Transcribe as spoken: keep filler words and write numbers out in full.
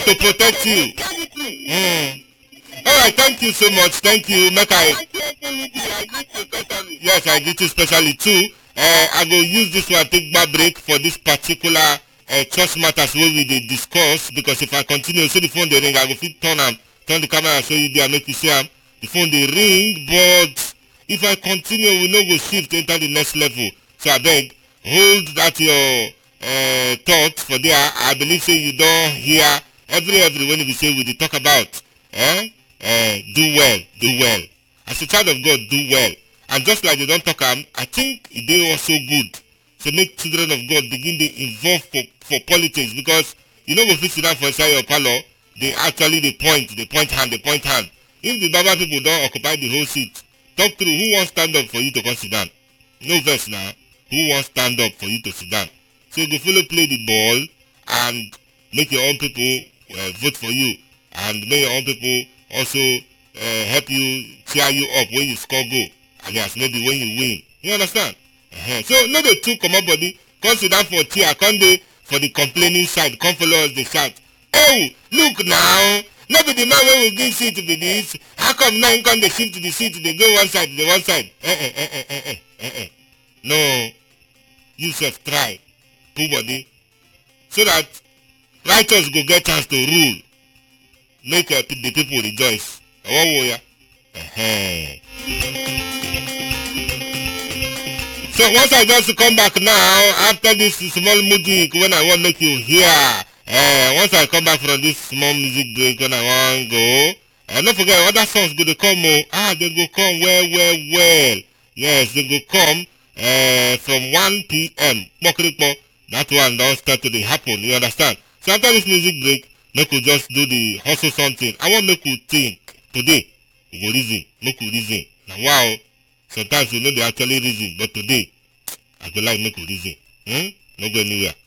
to protect you. Mm. All right, thank you so much. Thank you, make I. Yes, I did it specially too. Uh, I go use this one take my break for this particular uh, church matters where we dey discuss, because if I continue, so the phone dey ring, I go fit turn am, turn the camera and show you there, make you see am. The phone dey ring, but if I continue, we no go shift enter the next level. So I beg, hold that your uh, thought for there. I believe say you don't hear every every when we say we dey talk about. Eh? Uh, do well, do well. As a child of God, do well. And just like they don't talk, um, I think they also good to make children of God begin to involve for, for politics, because you know if you sit down for inside your parlor, they actually they point, they point hand, they point hand. If the Baba people don't occupy the whole seat, talk through who wants stand up for you to come sit down. No verse now. Who wants stand up for you to sit down? So you go follow play the ball and make your own people uh, vote for you, and make your own people also uh, help you cheer you up when you score goal. Alias maybe when you win. You understand? Uh-huh. So no dey too comot body, come sit down for chair, come dey for the complaining side, come follow us dey shout. Oh, look now, no be the man wey we give seat to be this. How come now him come dey shift to the seat, dey go one side, dey one side? Eh eh eh eh eh eh eh eh. No, you sef try put body so that righteous go get chance to rule. Make uh, the people rejoice. Oh, yeah. Uh-huh. So once I just come back now, after this small music, when I want to make you hear, uh, once I come back from this small music break, when I want to go, and uh, don't forget, other songs go to come, oh, ah, they go come well, well, well. Yes, they go come uh, from one p m That one don't start to happen, you understand? So after this music break, make we just do the hustle something. I want make you think today. We go reason, make you reason. Now wow, sometimes you know they actually reason, but today I go like make you reason. Hmm? No go anywhere.